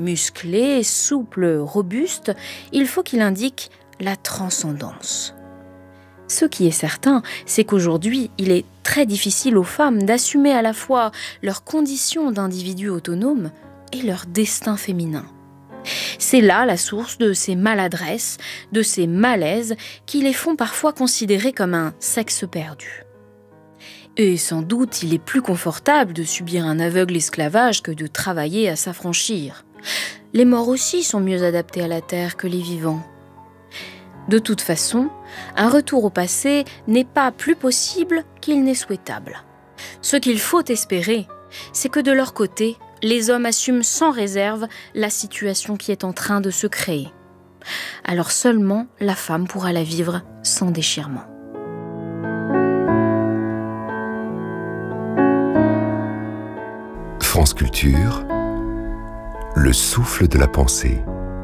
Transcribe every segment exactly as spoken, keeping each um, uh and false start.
musclé, souple, robuste, il faut qu'il indique la transcendance. Ce qui est certain, c'est qu'aujourd'hui, il est très difficile aux femmes d'assumer à la fois leur condition d'individu autonome et leur destin féminin. C'est là la source de ces maladresses, de ces malaises qui les font parfois considérer comme un sexe perdu. Et sans doute, il est plus confortable de subir un aveugle esclavage que de travailler à s'affranchir. Les morts aussi sont mieux adaptés à la terre que les vivants. De toute façon, un retour au passé n'est pas plus possible qu'il n'est souhaitable. Ce qu'il faut espérer, c'est que de leur côté, les hommes assument sans réserve la situation qui est en train de se créer. Alors seulement la femme pourra la vivre sans déchirement. France Culture, le souffle de la pensée.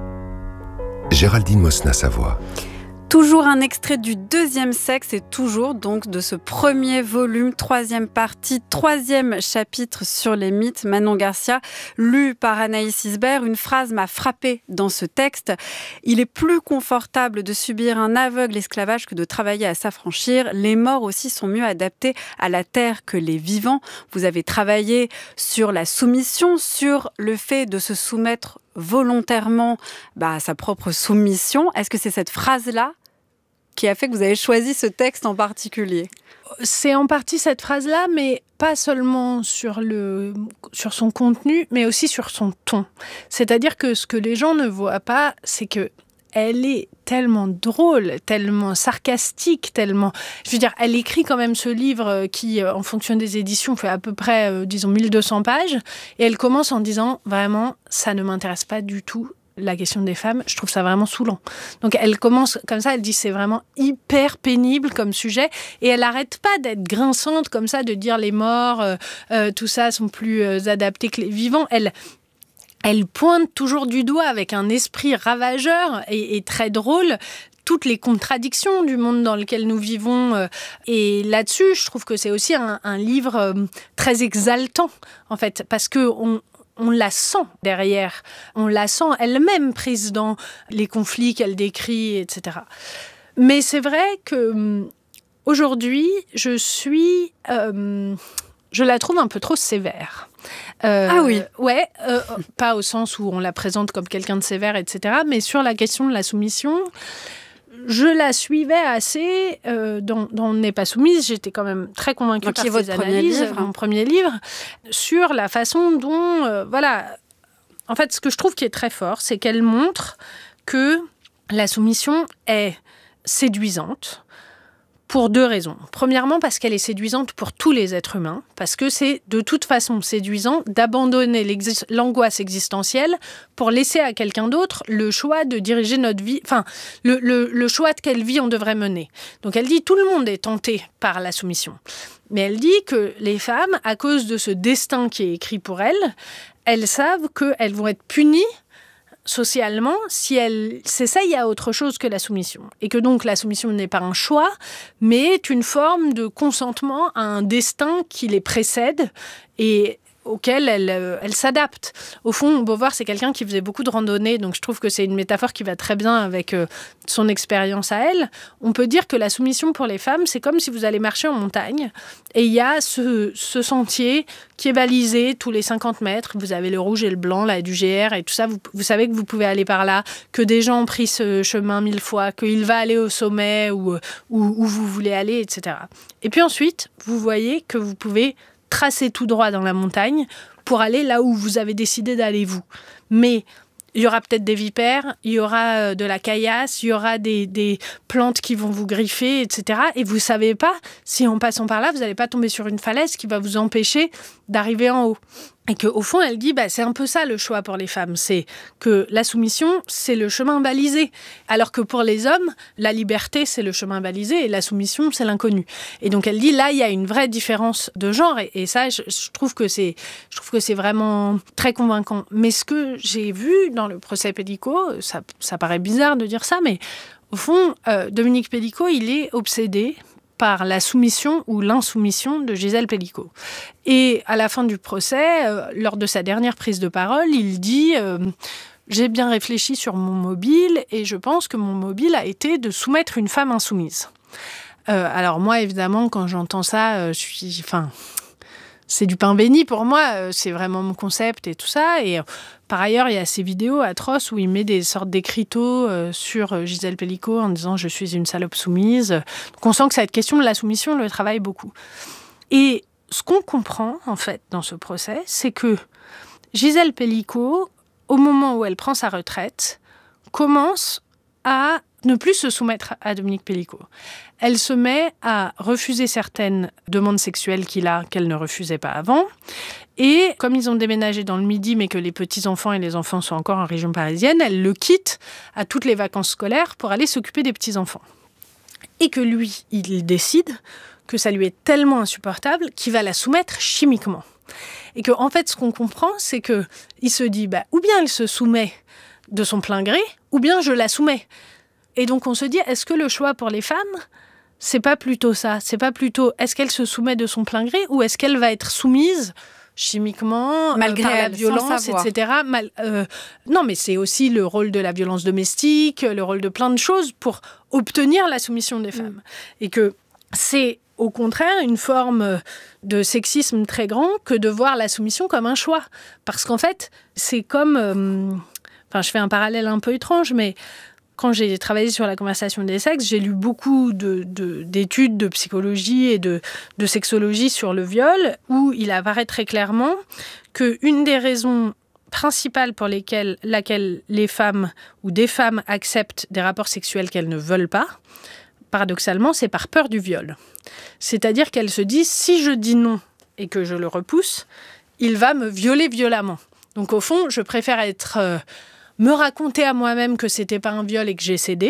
Géraldine Mosna-Savoie. Toujours un extrait du deuxième sexe et toujours donc de ce premier volume, troisième partie, troisième chapitre sur les mythes. Manon Garcia, lu par Anaïs Isbert, une phrase m'a frappée dans ce texte. Il est plus confortable de subir un aveugle esclavage que de travailler à s'affranchir. Les morts aussi sont mieux adaptés à la terre que les vivants. Vous avez travaillé sur la soumission, sur le fait de se soumettre volontairement bah, à sa propre soumission. Est-ce que c'est cette phrase-là qui a fait que vous avez choisi ce texte en particulier ? C'est en partie cette phrase-là, mais pas seulement sur, le, sur son contenu, mais aussi sur son ton. C'est-à-dire que ce que les gens ne voient pas, c'est que elle est tellement drôle, tellement sarcastique, tellement... Je veux dire, elle écrit quand même ce livre qui, en fonction des éditions, fait à peu près, euh, disons, mille deux cents pages. Et elle commence en disant, vraiment, ça ne m'intéresse pas du tout, la question des femmes. Je trouve ça vraiment saoulant. Donc, elle commence comme ça, elle dit, c'est vraiment hyper pénible comme sujet. Et elle n'arrête pas d'être grinçante comme ça, de dire les morts, euh, euh, tout ça, sont plus euh, adaptés que les vivants. Elle... Elle pointe toujours du doigt avec un esprit ravageur et, et très drôle toutes les contradictions du monde dans lequel nous vivons. Et là-dessus, je trouve que c'est aussi un, un livre très exaltant, en fait, parce qu'on on la sent derrière. On la sent elle-même prise dans les conflits qu'elle décrit, et cetera. Mais c'est vrai que aujourd'hui, je suis... Euh, je la trouve un peu trop sévère. Euh, ah oui. Ouais, euh, pas au sens où on la présente comme quelqu'un de sévère, et cetera. Mais sur la question de la soumission, je la suivais assez euh, dans, dans N'est pas soumise. J'étais quand même très convaincue Donc, par c'est ses votre analyses, premier livre. mon premier livre, sur la façon dont, euh, voilà. En fait, ce que je trouve qui est très fort, c'est qu'elle montre que la soumission est séduisante. Pour deux raisons. Premièrement, parce qu'elle est séduisante pour tous les êtres humains, parce que c'est de toute façon séduisant d'abandonner l'exi- l'angoisse existentielle pour laisser à quelqu'un d'autre le choix de diriger notre vie, enfin, le, le, le choix de quelle vie on devrait mener. Donc elle dit, tout le monde est tenté par la soumission. Mais elle dit que les femmes, à cause de ce destin qui est écrit pour elles, elles savent qu'elles vont être punies socialement, si elle s'essaye à autre chose que la soumission. Et que donc la soumission n'est pas un choix, mais est une forme de consentement à un destin qui les précède et auquel elle, elle s'adapte. Au fond, Beauvoir, c'est quelqu'un qui faisait beaucoup de randonnées, donc je trouve que c'est une métaphore qui va très bien avec euh, son expérience à elle. On peut dire que la soumission pour les femmes, c'est comme si vous allez marcher en montagne, et il y a ce, ce sentier qui est balisé tous les cinquante mètres. Vous avez le rouge et le blanc, là, du G R et tout ça. Vous, vous savez que vous pouvez aller par là, que des gens ont pris ce chemin mille fois, qu'il va aller au sommet où, où, où vous voulez aller, et cetera. Et puis ensuite, vous voyez que vous pouvez tracer tout droit dans la montagne pour aller là où vous avez décidé d'aller vous. Mais il y aura peut-être des vipères, il y aura de la caillasse, il y aura des, des plantes qui vont vous griffer, et cetera. Et vous ne savez pas si en passant par là, vous n'allez pas tomber sur une falaise qui va vous empêcher d'arriver en haut. Et qu'au fond, elle dit, bah, c'est un peu ça le choix pour les femmes. C'est que la soumission, c'est le chemin balisé. Alors que pour les hommes, la liberté, c'est le chemin balisé et la soumission, c'est l'inconnu. Et donc, elle dit, là, il y a une vraie différence de genre. Et, et ça, je, je, trouve que c'est, je trouve que c'est vraiment très convaincant. Mais ce que j'ai vu dans le procès Pellicot, ça, ça paraît bizarre de dire ça, mais au fond, euh, Dominique Pellicot, il est obsédé par la soumission ou l'insoumission de Gisèle Pelicot. Et à la fin du procès, euh, lors de sa dernière prise de parole, il dit euh, « J'ai bien réfléchi sur mon mobile et je pense que mon mobile a été de soumettre une femme insoumise. Euh, » Alors moi, évidemment, quand j'entends ça, euh, je suis... Enfin, c'est du pain béni pour moi, euh, c'est vraiment mon concept et tout ça. Et euh, par ailleurs, il y a ces vidéos atroces où il met des sortes d'écriteaux euh, sur euh, Gisèle Pelicot en disant « je suis une salope soumise ». Donc on sent que cette question de la soumission le travaille beaucoup. Et ce qu'on comprend, en fait, dans ce procès, c'est que Gisèle Pelicot, au moment où elle prend sa retraite, commence à ne plus se soumettre à Dominique Pelicot. Elle se met à refuser certaines demandes sexuelles qu'il a, qu'elle ne refusait pas avant. Et comme ils ont déménagé dans le Midi, mais que les petits-enfants et les enfants sont encore en région parisienne, elle le quitte à toutes les vacances scolaires pour aller s'occuper des petits-enfants. Et que lui, il décide que ça lui est tellement insupportable qu'il va la soumettre chimiquement. Et que, en fait, ce qu'on comprend, c'est qu'il se dit, bah, ou bien elle se soumet de son plein gré, ou bien je la soumets. Et donc on se dit, est-ce que le choix pour les femmes, c'est pas plutôt ça ? C'est pas plutôt, est-ce qu'elle se soumet de son plein gré, ou est-ce qu'elle va être soumise chimiquement, malgré euh, par elle, la violence, et cetera. Mal, euh, non, mais c'est aussi le rôle de la violence domestique, le rôle de plein de choses pour obtenir la soumission des femmes. Mmh. Et que c'est au contraire une forme de sexisme très grand que de voir la soumission comme un choix. Parce qu'en fait, c'est comme... Euh, enfin, je fais un parallèle un peu étrange, mais... Quand j'ai travaillé sur la conversation des sexes, j'ai lu beaucoup de, de, d'études de psychologie et de, de sexologie sur le viol, où il apparaît très clairement qu'une des raisons principales pour lesquelles laquelle les femmes ou des femmes acceptent des rapports sexuels qu'elles ne veulent pas, paradoxalement, c'est par peur du viol. C'est-à-dire qu'elles se disent, si je dis non et que je le repousse, il va me violer violemment. Donc au fond, je préfère être... Euh, me raconter à moi-même que c'était pas un viol et que j'ai cédé,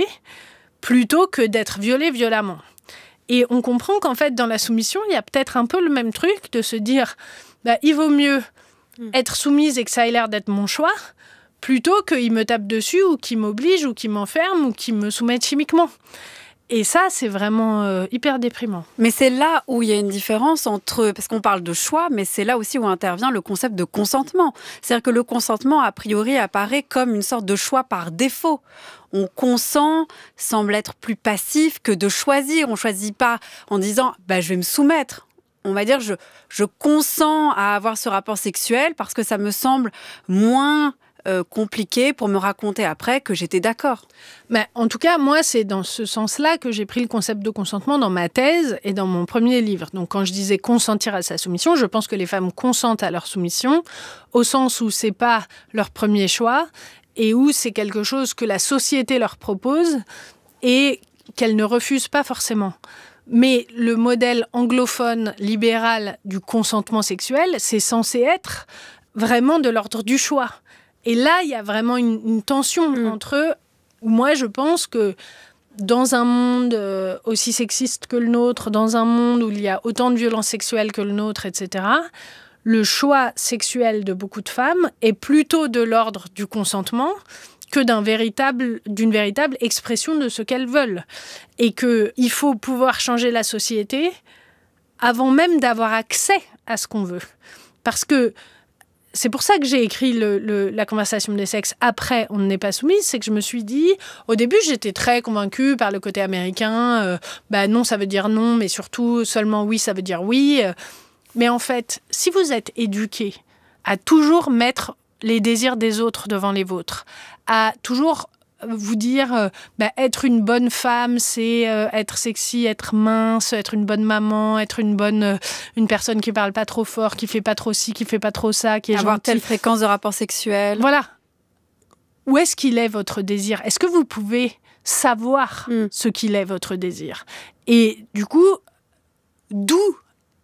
plutôt que d'être violée violemment. Et on comprend qu'en fait, dans la soumission, il y a peut-être un peu le même truc de se dire, bah, il vaut mieux être soumise et que ça ait l'air d'être mon choix, plutôt qu'il me tape dessus ou qu'il m'oblige ou qu'il m'enferme ou qu'il me soumette chimiquement. Et ça, c'est vraiment euh, hyper déprimant. Mais c'est là où il y a une différence entre... Parce qu'on parle de choix, mais c'est là aussi où intervient le concept de consentement. C'est-à-dire que le consentement, a priori, apparaît comme une sorte de choix par défaut. On consent, semble être plus passif que de choisir. On ne choisit pas en disant bah, « je vais me soumettre ». On va dire je, je consens à avoir ce rapport sexuel parce que ça me semble moins... Euh, compliqué pour me raconter après que j'étais d'accord. Mais en tout cas, moi, c'est dans ce sens-là que j'ai pris le concept de consentement dans ma thèse et dans mon premier livre. Donc, quand je disais consentir à sa soumission, je pense que les femmes consentent à leur soumission au sens où c'est pas leur premier choix et où c'est quelque chose que la société leur propose et qu'elles ne refusent pas forcément. Mais le modèle anglophone libéral du consentement sexuel, c'est censé être vraiment de l'ordre du choix. Et là, il y a vraiment une, une tension mmh. entre... Moi, je pense que dans un monde euh, aussi sexiste que le nôtre, dans un monde où il y a autant de violences sexuelles que le nôtre, et cetera, le choix sexuel de beaucoup de femmes est plutôt de l'ordre du consentement que d'un véritable, d'une véritable expression de ce qu'elles veulent. Et qu'il faut pouvoir changer la société avant même d'avoir accès à ce qu'on veut. Parce que c'est pour ça que j'ai écrit le, le, la conversation des sexes après On n'est pas soumise, c'est que je me suis dit, au début j'étais très convaincue par le côté américain, euh, bah non ça veut dire non, mais surtout seulement oui ça veut dire oui. Mais en fait, si vous êtes éduqué à toujours mettre les désirs des autres devant les vôtres, à toujours vous dire euh, bah, être une bonne femme, c'est euh, être sexy, être mince, être une bonne maman, être une bonne euh, une personne qui parle pas trop fort, qui fait pas trop ci, qui fait pas trop ça, qui est avoir gentille. Telle fréquence de rapport sexuel. Voilà. Où est-ce qu'il est votre désir ? Est-ce que vous pouvez savoir mm. ce qu'il est votre désir ? Et du coup, d'où consent-on ?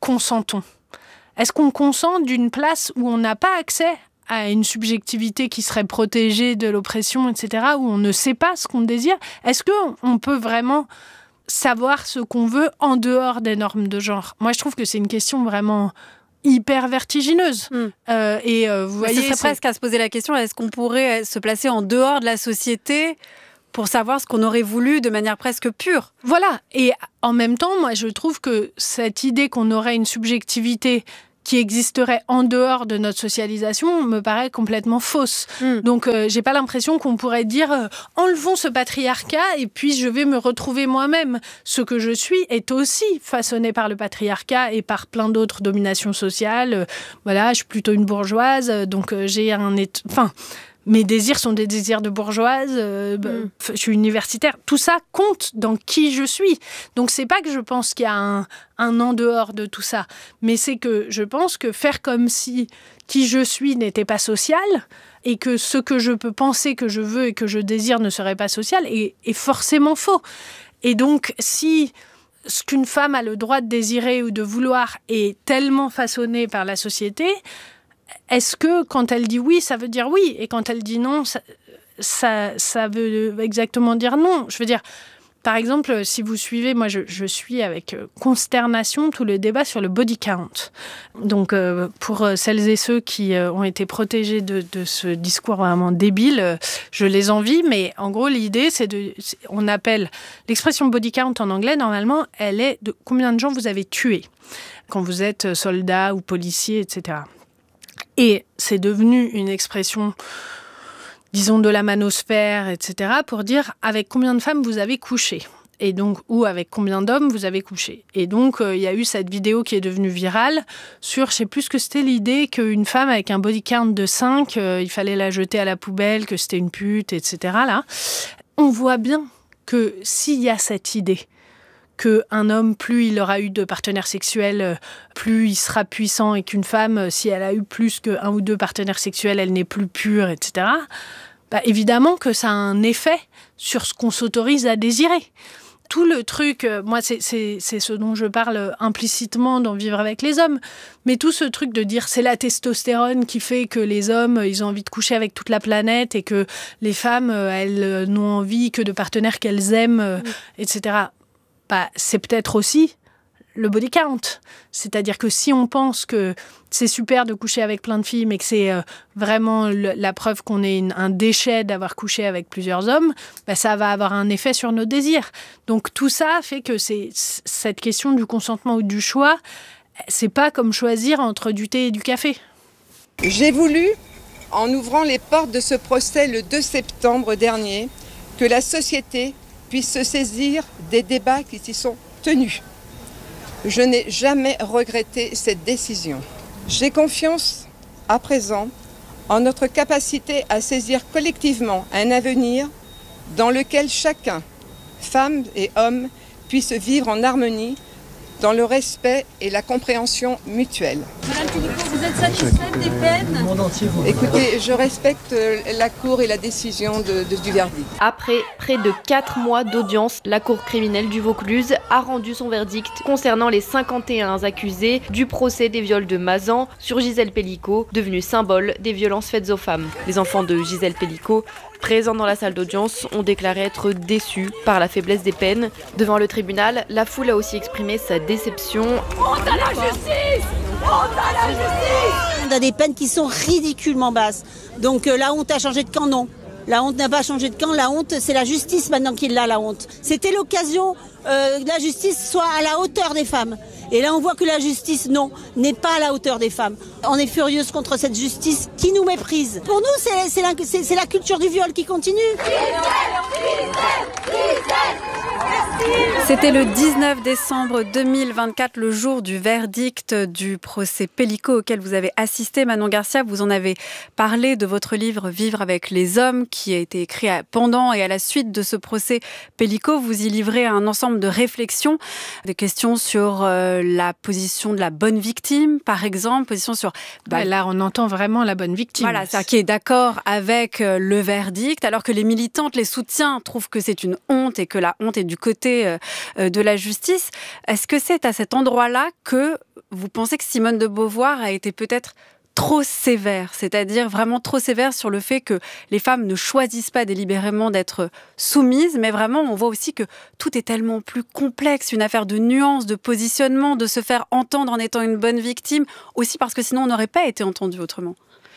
Est-ce qu'on consent d'une place où on n'a pas accès à une subjectivité qui serait protégée de l'oppression, et cetera, où on ne sait pas ce qu'on désire? Est-ce qu'on peut vraiment savoir ce qu'on veut en dehors des normes de genre? Moi, je trouve que c'est une question vraiment hyper vertigineuse. Mm. Euh, et euh, vous voyez, ce serait presque à se poser la question, est-ce qu'on pourrait se placer en dehors de la société pour savoir ce qu'on aurait voulu de manière presque pure. Voilà. Et en même temps, moi, je trouve que cette idée qu'on aurait une subjectivité qui existerait en dehors de notre socialisation me paraît complètement fausse. Mm. Donc, euh, j'ai pas l'impression qu'on pourrait dire euh, enlevons ce patriarcat et puis je vais me retrouver moi-même. Ce que je suis est aussi façonné par le patriarcat et par plein d'autres dominations sociales. Euh, voilà, je suis plutôt une bourgeoise, donc euh, j'ai un... État... Enfin... Mes désirs sont des désirs de bourgeoise, euh, mm. je suis universitaire. Tout ça compte dans qui je suis. Donc, c'est pas que je pense qu'il y a un, un en dehors de tout ça, mais c'est que je pense que faire comme si qui je suis n'était pas social et que ce que je peux penser que je veux et que je désire ne serait pas social est, est forcément faux. Et donc, si ce qu'une femme a le droit de désirer ou de vouloir est tellement façonné par la société... Est-ce que quand elle dit oui, ça veut dire oui, et quand elle dit non, ça, ça, ça veut exactement dire non? Je veux dire, par exemple, si vous suivez, moi je, je suis avec consternation tout le débat sur le body count. Donc euh, pour celles et ceux qui euh, ont été protégés de, de ce discours vraiment débile, euh, je les envie, mais en gros l'idée c'est de, c'est, on appelle l'expression body count en anglais, normalement elle est de combien de gens vous avez tués quand vous êtes soldat ou policier, et cetera. Et c'est devenu une expression, disons, de la manosphère, et cetera, pour dire avec combien de femmes vous avez couché. Et donc, ou avec combien d'hommes vous avez couché. Et donc, il euh, y a eu cette vidéo qui est devenue virale sur, je ne sais plus ce que c'était l'idée, qu'une femme avec un body count de cinq, euh, il fallait la jeter à la poubelle, que c'était une pute, et cetera. Là. On voit bien que s'il y a cette idée, qu'un homme, plus il aura eu de partenaires sexuels, plus il sera puissant, et qu'une femme, si elle a eu plus qu'un ou deux partenaires sexuels, elle n'est plus pure, et cetera. Bah, évidemment que ça a un effet sur ce qu'on s'autorise à désirer. Tout le truc, moi, c'est, c'est, c'est ce dont je parle implicitement dans Vivre avec les hommes, mais tout ce truc de dire c'est la testostérone qui fait que les hommes, ils ont envie de coucher avec toute la planète et que les femmes, elles n'ont envie que de partenaires qu'elles aiment, mmh. et cetera. Bah, c'est peut-être aussi le body count. C'est-à-dire que si on pense que c'est super de coucher avec plein de filles, mais que c'est euh, vraiment le, la preuve qu'on est une, un déchet d'avoir couché avec plusieurs hommes, bah, ça va avoir un effet sur nos désirs. Donc tout ça fait que c'est, cette question du consentement ou du choix, c'est pas comme choisir entre du thé et du café. J'ai voulu, en ouvrant les portes de ce procès le deux septembre dernier, que la société puisse se saisir des débats qui s'y sont tenus. Je n'ai jamais regretté cette décision. J'ai confiance, à présent, en notre capacité à saisir collectivement un avenir dans lequel chacun, femmes et hommes, puisse vivre en harmonie, dans le respect et la compréhension mutuelle. Madame Philippot, vous êtes satisfaite des peines ? Écoutez, je respecte la Cour et la décision de, de, du verdict. Après près de quatre mois d'audience, la Cour criminelle du Vaucluse a rendu son verdict concernant les cinquante et un accusés du procès des viols de Mazan sur Gisèle Pelicot, devenu symbole des violences faites aux femmes. Les enfants de Gisèle Pelicot, présents dans la salle d'audience, ont déclaré être déçus par la faiblesse des peines. Devant le tribunal, la foule a aussi exprimé sa déception. Honte à la justice ! Honte à la justice ! On a des peines qui sont ridiculement basses. Donc euh, la honte a changé de camp, non. La honte n'a pas changé de camp. La honte, c'est la justice maintenant qui l'a, la honte. C'était l'occasion euh, que la justice soit à la hauteur des femmes. Et là, on voit que la justice, non, n'est pas à la hauteur des femmes. On est furieuse contre cette justice qui nous méprise. Pour nous, c'est, c'est, la, c'est, c'est la culture du viol qui continue. C'était le dix-neuf décembre deux mille vingt-quatre, le jour du verdict du procès Pelicot auquel vous avez assisté, Manon Garcia. Vous en avez parlé de votre livre « Vivre avec les hommes » qui a été écrit pendant et à la suite de ce procès Pelicot. Vous y livrez un ensemble de réflexions, des questions sur euh, la position de la bonne victime, par exemple, position sur... Bah, ouais, là, on entend vraiment la bonne victime. Voilà, c'est-à-dire qui est d'accord avec euh, le verdict, alors que les militantes, les soutiens, trouvent que c'est une honte et que la honte est du côté euh, de la justice. Est-ce que c'est à cet endroit-là que vous pensez que Simone de Beauvoir a été peut-être trop sévère, c'est-à-dire vraiment trop sévère sur le fait que les femmes ne choisissent pas délibérément d'être soumises, mais vraiment on voit aussi que tout est tellement plus complexe, une affaire de nuances, de positionnement, de se faire entendre en étant une bonne victime, aussi parce que sinon on n'aurait pas été entendu autrement.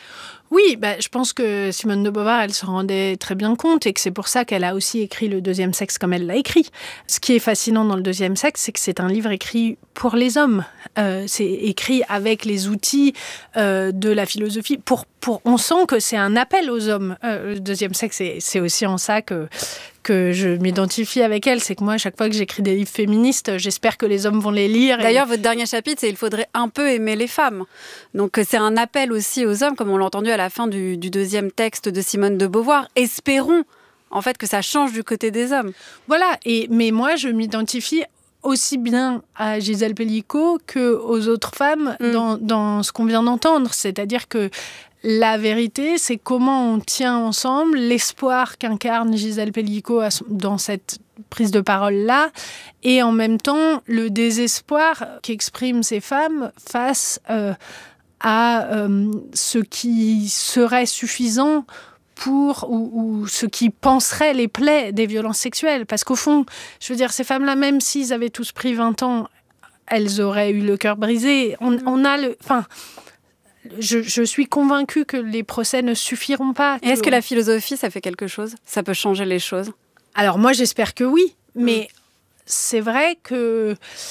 Oui, bah, je pense que Simone de Beauvoir, elle se rendait très bien compte et que c'est pour ça qu'elle a aussi écrit Le deuxième sexe comme elle l'a écrit. Ce qui est fascinant dans Le deuxième sexe, c'est que c'est un livre écrit pour les hommes. Euh, c'est écrit avec les outils euh, de la philosophie. Pour, pour, on sent que c'est un appel aux hommes. Euh, le deuxième sexe, c'est, c'est aussi en ça que... que je m'identifie avec elle, c'est que moi, à chaque fois que j'écris des livres féministes, j'espère que les hommes vont les lire. D'ailleurs, et... votre dernier chapitre, c'est « Il faudrait un peu aimer les femmes ». Donc, c'est un appel aussi aux hommes, comme on l'a entendu à la fin du, du deuxième texte de Simone de Beauvoir. Espérons, en fait, que ça change du côté des hommes. Voilà, et, mais moi, je m'identifie aussi bien à Gisèle Pelicot qu'aux autres femmes mmh. dans, dans ce qu'on vient d'entendre. C'est-à-dire que la vérité, c'est comment on tient ensemble l'espoir qu'incarne Gisèle Pelicot dans cette prise de parole-là, et en même temps le désespoir qu'expriment ces femmes face euh, à euh, ce qui serait suffisant pour, ou, ou ce qui panserait les plaies des violences sexuelles. Parce qu'au fond, je veux dire, ces femmes-là, même s'ils avaient tous pris vingt ans, elles auraient eu le cœur brisé. On, on a le... Enfin, Je, je suis convaincue que les procès ne suffiront pas. Et est-ce que la philosophie, ça fait quelque chose ? Ça peut changer les choses ? Alors moi, j'espère que oui. Mais mmh. c'est vrai que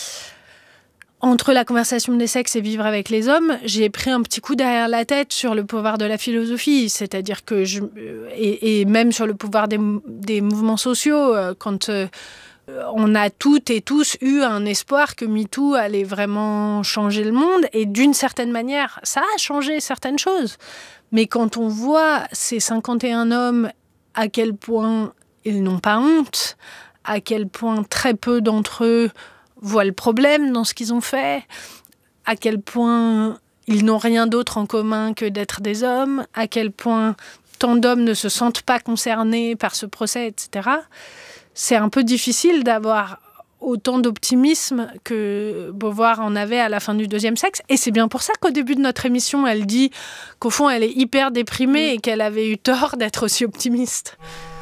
entre la conversation des sexes et vivre avec les hommes, j'ai pris un petit coup derrière la tête sur le pouvoir de la philosophie. C'est-à-dire que je... Et, et même sur le pouvoir des, des mouvements sociaux. Quand... Euh, on a toutes et tous eu un espoir que MeToo allait vraiment changer le monde. Et d'une certaine manière, ça a changé certaines choses. Mais quand on voit ces cinquante et un hommes, à quel point ils n'ont pas honte, à quel point très peu d'entre eux voient le problème dans ce qu'ils ont fait, à quel point ils n'ont rien d'autre en commun que d'être des hommes, à quel point tant d'hommes ne se sentent pas concernés par ce procès, et cetera, c'est un peu difficile d'avoir autant d'optimisme que Beauvoir en avait à la fin du deuxième sexe. Et c'est bien pour ça qu'au début de notre émission, elle dit qu'au fond, elle est hyper déprimée et qu'elle avait eu tort d'être aussi optimiste.